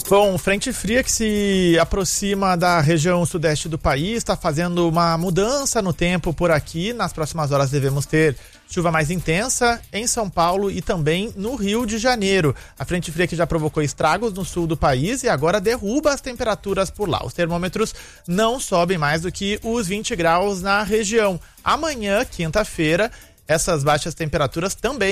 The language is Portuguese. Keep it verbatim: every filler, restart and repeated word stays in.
Bom, frente fria que se aproxima da região sudeste do país, está fazendo uma mudança no tempo por aqui. Nas próximas horas devemos ter chuva mais intensa em São Paulo e também no Rio de Janeiro. A frente fria que já provocou estragos no sul do país e agora derruba as temperaturas por lá. Os termômetros não sobem mais do que os vinte graus na região. Amanhã, quinta-feira, essas baixas temperaturas também